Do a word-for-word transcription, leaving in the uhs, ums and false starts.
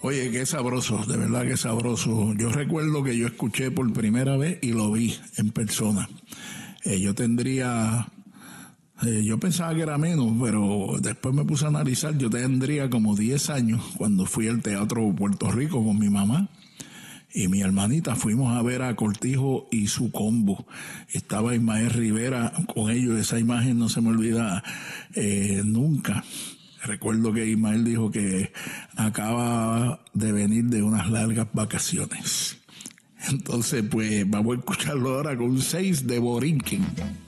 Oye, qué sabroso, de verdad que sabroso. Yo recuerdo que yo escuché por primera vez y lo vi en persona. Eh, yo tendría, eh, yo pensaba que era menos, pero después me puse a analizar, yo tendría como diez años cuando fui al Teatro Puerto Rico con mi mamá y mi hermanita. Fuimos a ver a Cortijo y su combo. Estaba Ismael Rivera con ellos, esa imagen no se me olvida eh, nunca. Recuerdo que Ismael dijo que acaba de venir de unas largas vacaciones. Entonces, pues, vamos a escucharlo ahora con seis de Borinquen.